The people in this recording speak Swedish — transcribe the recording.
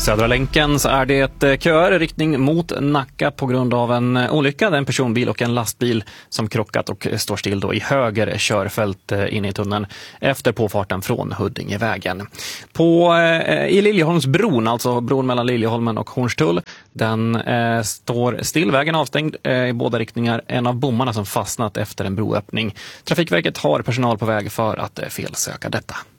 Södra länken så är det köer i riktning mot Nacka på grund av en olycka. Det är en personbil och en lastbil som krockat och står still då i höger körfält inne i tunneln efter påfarten från Huddingevägen. I Liljeholmsbron, alltså bron mellan Liljeholmen och Hornstull, den står still. Vägen avstängd i båda riktningar. En av bommarna som fastnat efter en broöppning. Trafikverket har personal på väg för att felsöka detta.